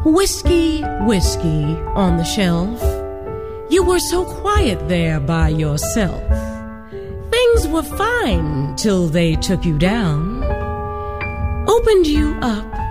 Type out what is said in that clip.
Whiskey, whiskey on the shelf. You were so quiet there by yourself. Things were fine till they took you down, opened you up